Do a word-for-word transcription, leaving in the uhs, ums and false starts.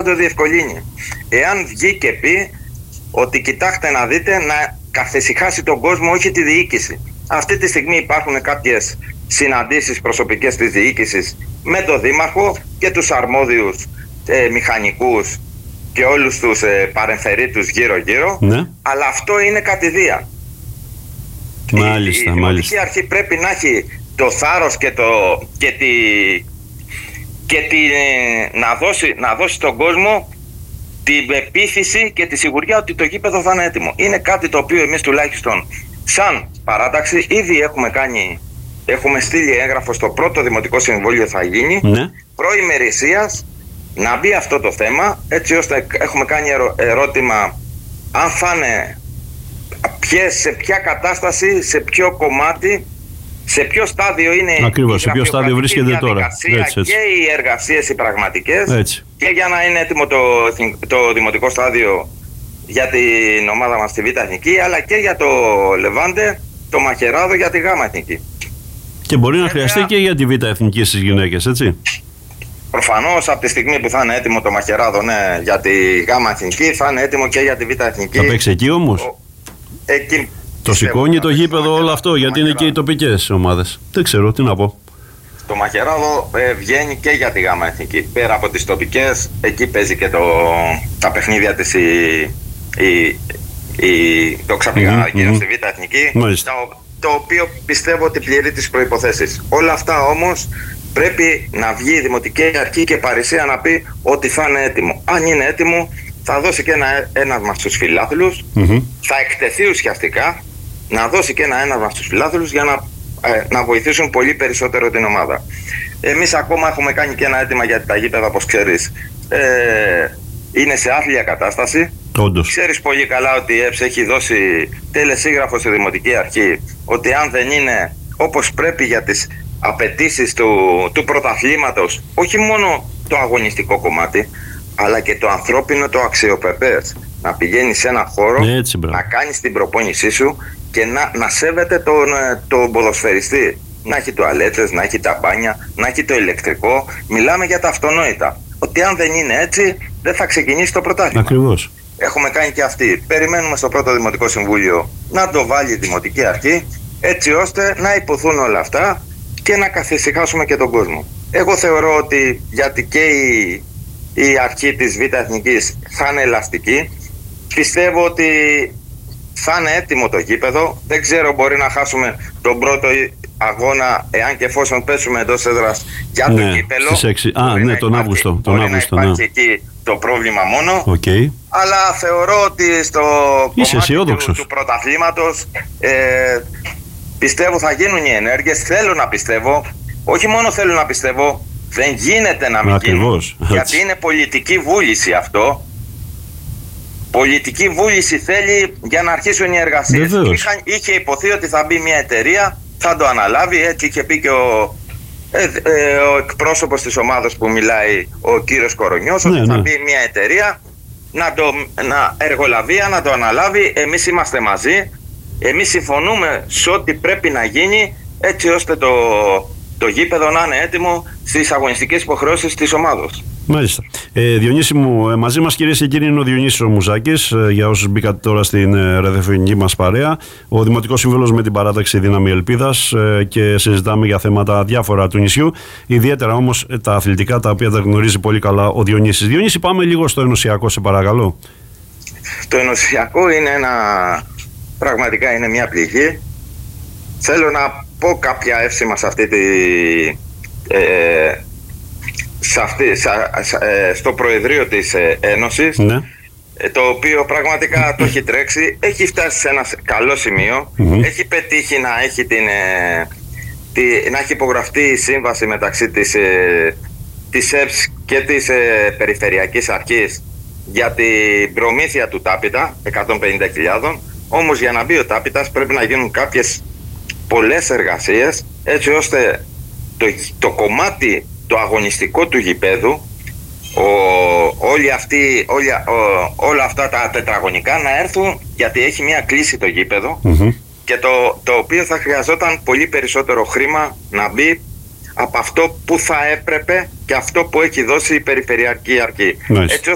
το διευκολύνει. Εάν βγει και πει ότι κοιτάξτε να δείτε, να καθησυχάσει τον κόσμο, όχι τη διοίκηση. Αυτή τη στιγμή υπάρχουν κάποιες συναντήσεις προσωπικές της διοίκησης με τον Δήμαρχο και τους αρμόδιους ε, μηχανικούς και όλους τους ε, παρεμφερήτους γύρω-γύρω, ναι. Αλλά αυτό είναι κατηδία. Μάλιστα, η, η μάλιστα. Δημοτική Αρχή πρέπει να έχει το θάρρος και, το, και, τη, και τη, να, δώσει, να δώσει στον κόσμο την πεποίθηση και τη σιγουριά ότι το γήπεδο θα είναι έτοιμο. Είναι κάτι το οποίο εμείς τουλάχιστον σαν παράταξη ήδη έχουμε κάνει, έχουμε στείλει έγγραφο στο πρώτο Δημοτικό Συμβούλιο, θα γίνει, ναι. προημερησίας, να μπει αυτό το θέμα, έτσι ώστε έχουμε κάνει ερω, ερώτημα αν θα είναι ποιες, σε ποια κατάσταση, σε ποιο κομμάτι, σε ποιο στάδιο είναι. Ακριβώς, σε ποιο στάδιο βρίσκεται τώρα. Έτσι, έτσι. Και οι εργασίες οι πραγματικές, έτσι. Και για να είναι έτοιμο το, το δημοτικό στάδιο για την ομάδα μας στη Β' Εθνική, αλλά και για το Λεβάντε, το Μαχαιράδο, για τη Γ' Εθνική. Και μπορεί Βέβαια, να χρειαστεί και για τη Β' Εθνική στις γυναίκες, έτσι. Προφανώς από τη στιγμή που θα είναι έτοιμο το Μαχαιράδο, ναι, για τη Γ' Εθνική, θα είναι έτοιμο και για τη Β' Εθνική. Θα παίξει εκεί όμως. Ο... Εκεί το σηκώνει το γήπεδο όλο αυτό, γιατί είναι και οι τοπικές ομάδες. Δεν ξέρω τι να πω. Το Μαχαιράδο ε, βγαίνει και για τη Γ' Εθνική. Πέρα από τις τοπικές, εκεί παίζει και το, τα παιχνίδια της η, η, η, το ξαπηγανάκι mm-hmm, στη Β' Εθνική, το, το οποίο πιστεύω ότι πληρεί τις προϋποθέσεις. Όλα αυτά όμως πρέπει να βγει η Δημοτική Αρχή και παρησία να πει ότι θα είναι έτοιμο. Αν είναι έτοιμο, θα δώσει και ένα έναυσμα στους φιλάθλους, mm-hmm. θα εκτεθεί ουσιαστικά, να δώσει και ένα έναυσμα στους φιλάθλους για να, ε, να βοηθήσουν πολύ περισσότερο την ομάδα. Εμείς ακόμα έχουμε κάνει και ένα αίτημα γιατί τα γήπεδα, όπως ξέρεις, ε, είναι σε άθλια κατάσταση. Όντως. Ξέρεις πολύ καλά ότι η ΕΠΣ έχει δώσει τελεσίγραφο στη Δημοτική Αρχή ότι αν δεν είναι όπως πρέπει για τις απαιτήσεις του, του πρωταθλήματος, όχι μόνο το αγωνιστικό κομμάτι, αλλά και το ανθρώπινο, το αξιοπρεπές, να πηγαίνεις σε ένα χώρο, έτσι, να κάνεις την προπόνησή σου και να, να σέβεται τον, τον ποδοσφαιριστή. Να έχει τουαλέτες, να έχει τα μπάνια, να έχει το ηλεκτρικό. Μιλάμε για τα αυτονόητα. Ότι αν δεν είναι έτσι, δεν θα ξεκινήσει το πρωτάθλημα. Ακριβώς. Έχουμε κάνει και αυτή. Περιμένουμε στο πρώτο Δημοτικό Συμβούλιο να το βάλει η Δημοτική Αρχή, έτσι ώστε να υποθούν όλα αυτά και να καθησυχάσουμε και τον κόσμο. Εγώ θεωρώ ότι γιατί και η, η αρχή της Β' Εθνικής θα είναι ελαστική, πιστεύω ότι θα είναι έτοιμο το γήπεδο. Δεν ξέρω, μπορεί να χάσουμε τον πρώτο αγώνα, εάν και εφόσον πέσουμε εντός έδρας για ναι, το κύπελο. Α, ναι, τον Αύγουστο. Τον μπορεί Αύγουστο, να υπάρχει ναι. εκεί το πρόβλημα μόνο. Okay. Αλλά θεωρώ ότι στο Είσαι κομμάτι του, του πρωταθλήματος ε, πιστεύω θα γίνουν οι ενέργειες. Θέλω να πιστεύω, όχι μόνο θέλω να πιστεύω, δεν γίνεται να μην Ακριβώς. γίνουν. Γιατί είναι πολιτική βούληση αυτό. Πολιτική βούληση θέλει για να αρχίσουν οι εργασίες. Είχα, είχε υποθεί ότι θα μπει μια εταιρεία, θα το αναλάβει, έτσι είχε πει και ο, ε, ε, ο εκπρόσωπος της ομάδας που μιλάει, ο κύριος Κορονιός, ναι, ότι θα ναι. μπει μια εταιρεία να, το, να εργολαβία, να το αναλάβει. Εμείς είμαστε μαζί, εμείς συμφωνούμε σε ό,τι πρέπει να γίνει, έτσι ώστε το, το γήπεδο να είναι έτοιμο στις αγωνιστικές υποχρεώσεις της ομάδας. Μάλιστα. Ε, Διονύση μου, ε, μαζί μας κυρίες και κύριοι είναι ο Διονύσης ο Μουζάκης, ε, για όσους μπήκατε τώρα στην ε, ραδιοφωνική μας παρέα, ο Δημοτικός Σύμβουλος με την παράταξη Δύναμη Ελπίδας, ε, και συζητάμε για θέματα διάφορα του νησιού, ιδιαίτερα όμως ε, τα αθλητικά, τα οποία τα γνωρίζει πολύ καλά ο Διονύσης. Διονύση, πάμε λίγο στο ενωσιακό, σε παρακαλώ. Το ενωσιακό είναι ένα, πραγματικά είναι μια πληγή. Θέλω να πω κάποια εύσημα σε αυτή τη... Ε, Σε αυτή, σα, σα, ε, στο Προεδρείο της ε, Ένωσης, ναι. ε, το οποίο πραγματικά το έχει τρέξει, έχει φτάσει σε ένα καλό σημείο, mm-hmm. έχει πετύχει να έχει, την, ε, τη, να έχει υπογραφτεί η σύμβαση μεταξύ της, ε, της ΕΠΣ και της ε, Περιφερειακής Αρχής για την προμήθεια του Τάπητα εκατόν πενήντα χιλιάδες. Όμως για να μπει ο Τάπητας πρέπει να γίνουν κάποιες πολλές εργασίες, έτσι ώστε το, το κομμάτι το αγωνιστικό του γηπέδου, ο, όλοι αυτοί, όλοι, ο, όλα αυτά τα τετραγωνικά να έρθουν, γιατί έχει μια κλίση το γήπεδο, mm-hmm. και το, το οποίο θα χρειαζόταν πολύ περισσότερο χρήμα να μπει από αυτό που θα έπρεπε και αυτό που έχει δώσει η Περιφερειακή Αρχή. Nice. Έτσι